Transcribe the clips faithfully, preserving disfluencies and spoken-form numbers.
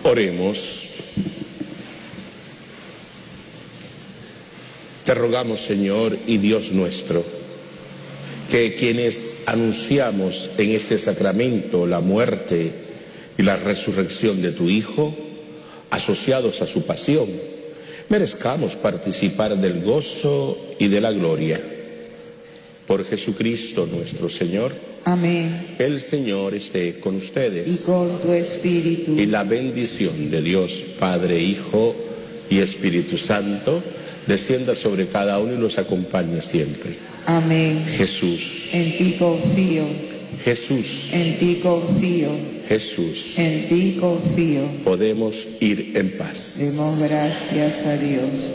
Oremos. Te rogamos, Señor y Dios nuestro, que quienes anunciamos en este sacramento la muerte y la resurrección de tu Hijo, asociados a su pasión, merezcamos participar del gozo y de la gloria. Por Jesucristo nuestro Señor. Amén. El Señor esté con ustedes. Y con tu espíritu. Y la bendición de Dios, Padre, Hijo y Espíritu Santo, descienda sobre cada uno y los acompañe siempre. Amén. Jesús. En ti confío. Jesús. En ti confío. Jesús. En ti confío. Podemos ir en paz. Demos gracias a Dios.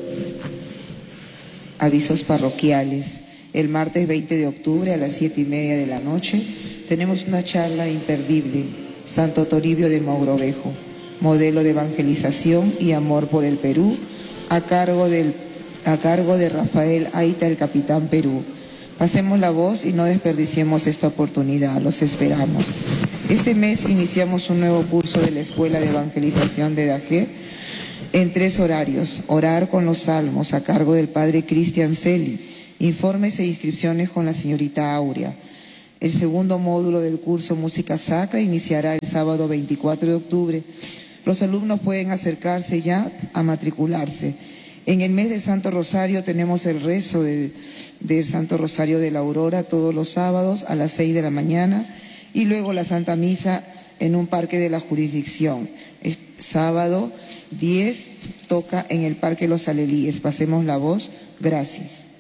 Avisos parroquiales. El martes veinte de octubre a las siete y media de la noche tenemos una charla imperdible, Santo Toribio de Mogrovejo, modelo de evangelización y amor por el Perú, a cargo, del, a cargo de Rafael Aita, el capitán Perú. Pasemos la voz y no desperdiciemos esta oportunidad, los esperamos. Este mes iniciamos un nuevo curso de la Escuela de Evangelización de Dajé en tres horarios: orar con los salmos, a cargo del padre Cristian Celi. Informes e inscripciones con la señorita Aurea. El segundo módulo del curso Música Sacra iniciará el sábado veinticuatro de octubre. Los alumnos pueden acercarse ya a matricularse. En el mes de Santo Rosario tenemos el rezo de, del Santo Rosario de la Aurora todos los sábados a las seis de la mañana y luego la Santa Misa en un parque de la jurisdicción. Este sábado diez toca en el Parque Los Alelíes. Pasemos la voz. Gracias.